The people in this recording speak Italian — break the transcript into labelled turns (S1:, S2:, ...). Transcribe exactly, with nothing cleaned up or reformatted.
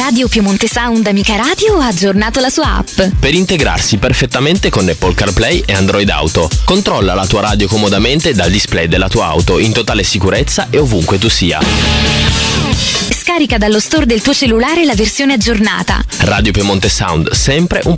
S1: Radio Piemonte Sound Amica Radio ha aggiornato la sua app
S2: per integrarsi perfettamente con Apple CarPlay e Android Auto. Controlla la tua radio comodamente dal display della tua auto in totale sicurezza e ovunque tu sia.
S1: Scarica dallo store del tuo cellulare la versione aggiornata.
S2: Radio Piemonte Sound, sempre un